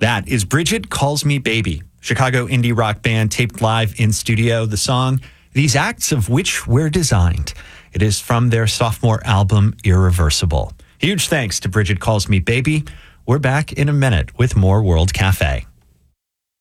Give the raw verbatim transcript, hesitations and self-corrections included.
That is Bridget Calls Me Baby, Chicago indie rock band taped live in studio. The song, These Acts of Which We're Designed. It is from their sophomore album, Irreversible. Huge thanks to Bridget Calls Me Baby. We're back in a minute with more World Cafe.